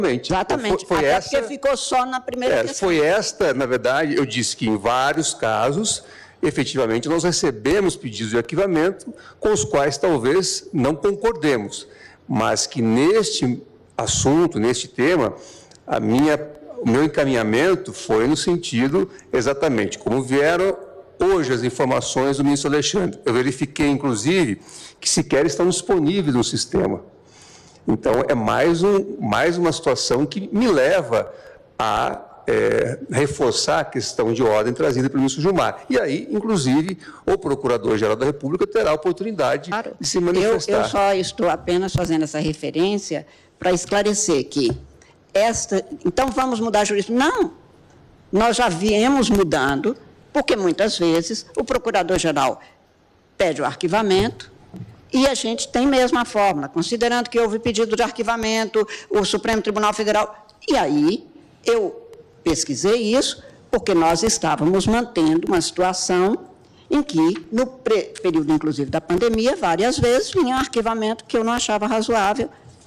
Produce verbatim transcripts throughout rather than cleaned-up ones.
Exatamente, foi, foi até essa, porque ficou só na primeira é, questão. Foi esta, na verdade, eu disse que em vários casos, efetivamente, nós recebemos pedidos de arquivamento com os quais talvez não concordemos, mas que neste assunto, neste tema, a minha, o meu encaminhamento foi no sentido exatamente como vieram hoje as informações do ministro Alexandre. Eu verifiquei, inclusive, que sequer estão disponíveis no sistema. Então, é mais, um, mais uma situação que me leva a é, reforçar a questão de ordem trazida pelo ministro Gilmar. E aí, inclusive, o Procurador-Geral da República terá a oportunidade claro, de se manifestar. Eu, eu só estou apenas fazendo essa referência para esclarecer que esta... Então, vamos mudar a jurisprudência? Não, nós já viemos mudando, porque muitas vezes o Procurador-Geral pede o arquivamento, e a gente tem mesmo a fórmula, considerando que houve pedido de arquivamento, o Supremo Tribunal Federal. E aí, eu pesquisei isso, porque nós estávamos mantendo uma situação em que, no período, inclusive, da pandemia, várias vezes vinha um arquivamento que eu não achava razoável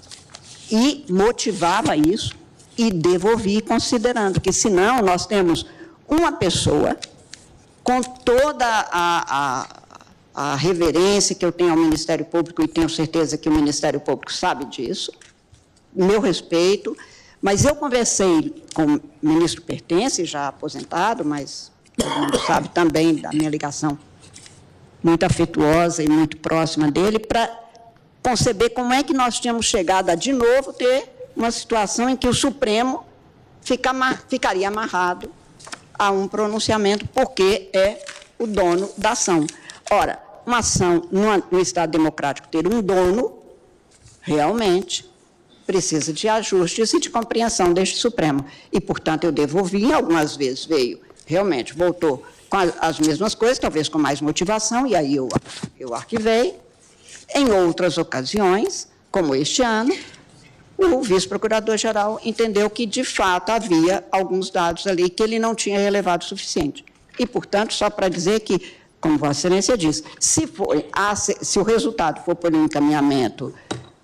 e motivava isso e devolvi, considerando que, senão, nós temos uma pessoa com toda a... a a reverência que eu tenho ao Ministério Público, e tenho certeza que o Ministério Público sabe disso, meu respeito, mas eu conversei com o ministro Pertence, já aposentado, mas todo mundo sabe também da minha ligação muito afetuosa e muito próxima dele, para conceber como é que nós tínhamos chegado a, de novo, ter uma situação em que o Supremo fica, ficaria amarrado a um pronunciamento, porque é o dono da ação. Ora, uma ação no Estado democrático ter um dono, realmente, precisa de ajustes e de compreensão deste Supremo. E, portanto, eu devolvi, algumas vezes veio, realmente, voltou com as mesmas coisas, talvez com mais motivação, e aí eu, eu arquivei. Em outras ocasiões, como este ano, o vice-procurador-geral entendeu que, de fato, havia alguns dados ali que ele não tinha relevado o suficiente. E, portanto, só para dizer que, como Vossa Excelência disse, se, for, se o resultado for por encaminhamento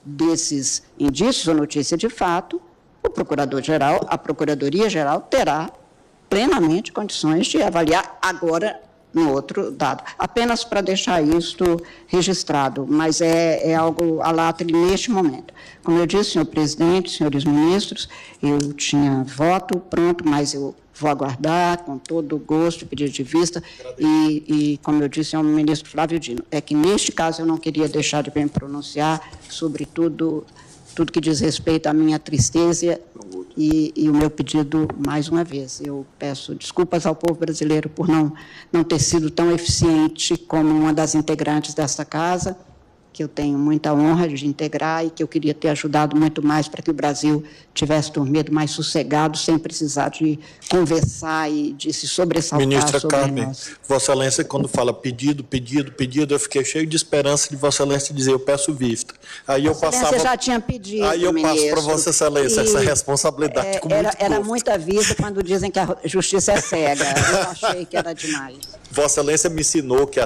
desses indícios ou notícia de fato, o Procurador-Geral, a Procuradoria-Geral terá plenamente condições de avaliar agora no outro dado. Apenas para deixar isto registrado, mas é, é algo à latre neste momento. Como eu disse, senhor presidente, senhores ministros, eu tinha voto pronto, mas eu vou aguardar com todo o gosto, pedido de vista, e, e, como eu disse ao ministro Flávio Dino, é que, neste caso, eu não queria deixar de me pronunciar sobre tudo, tudo que diz respeito à minha tristeza e, e o meu pedido, mais uma vez. Eu peço desculpas ao povo brasileiro por não, não ter sido tão eficiente como uma das integrantes desta casa, que eu tenho muita honra de integrar e que eu queria ter ajudado muito mais para que o Brasil tivesse dormido mais sossegado, sem precisar de conversar e de se sobressaltar. Ministra sobre Carmen, nós. Vossa Excelência, quando fala pedido, pedido, pedido, eu fiquei cheio de esperança de Vossa Excelência dizer, eu peço vista. Aí eu Vossa passava... Excelência já tinha pedido, Aí eu passo ministro, para Vossa Excelência essa responsabilidade é, com era, muito era gosto. muita vista quando dizem que a justiça é cega. Eu achei que era demais. Vossa Excelência me ensinou que a,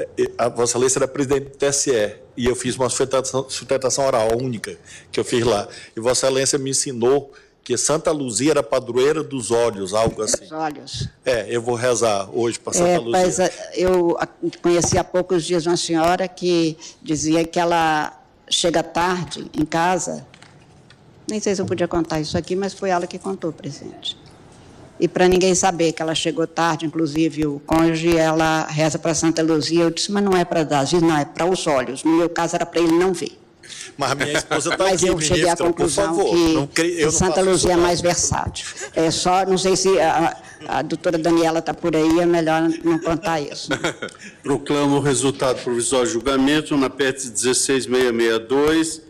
a Vossa Excelência era presidente do T S E, e eu fiz uma sustentação, sustentação oral única que eu fiz lá. E Vossa Excelência me ensinou que Santa Luzia era padroeira dos olhos, algo assim. Dos olhos. É, eu vou rezar hoje para Santa É, Luzia. mas eu conheci há poucos dias uma senhora que dizia que ela chega tarde em casa, nem sei se eu podia contar isso aqui, mas foi ela que contou, presidente. E para ninguém saber que ela chegou tarde, inclusive o cônjuge, ela reza para Santa Luzia. Eu disse, mas não é para dar, não, é para os olhos. No meu caso, era para ele não ver. Mas minha esposa está Mas aqui, eu cheguei à ministra, por conclusão favor. que, não cre... eu que Santa não Luzia é isso, mais versátil. É só, não sei se a, a doutora Daniela está por aí, é melhor não contar isso. Proclamo o resultado provisório de julgamento na P E T dezesseis mil seiscentos e sessenta e dois,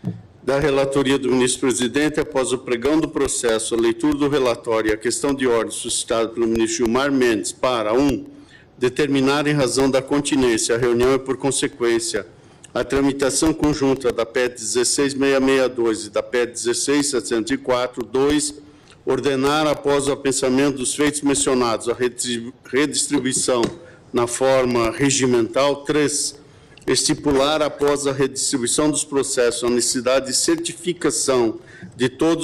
da relatoria do ministro-presidente, após o pregão do processo, a leitura do relatório e a questão de ordem suscitada pelo ministro Gilmar Mendes para, um, determinar em razão da continência a reunião e, por consequência, a tramitação conjunta da P E T dezesseis mil seiscentos e sessenta e dois e da P E T dezesseis mil setecentos e quatro, dois, ordenar, após o apensamento dos feitos mencionados, a redistribuição na forma regimental, três, estipular, após a redistribuição dos processos, a necessidade de certificação de todos